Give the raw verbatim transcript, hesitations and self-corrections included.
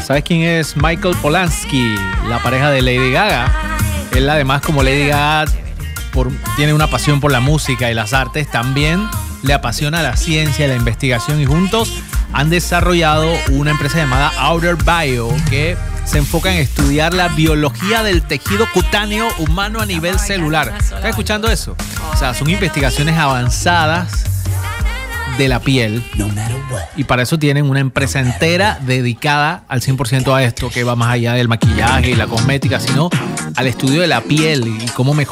¿Sabes quién es Michael Polanski? La pareja de Lady Gaga. Él además, como Lady Gaga, por, tiene una pasión por la música y las artes, también le apasiona la ciencia y la investigación, y juntos han desarrollado una empresa llamada Outer Bio que se enfoca en estudiar la biología del tejido cutáneo humano a nivel celular. ¿Estás escuchando eso? O sea, son investigaciones avanzadas de la piel, y para eso tienen una empresa entera dedicada al cien por ciento a esto, que va más allá del maquillaje y la cosmética, sino al estudio de la piel y cómo mejor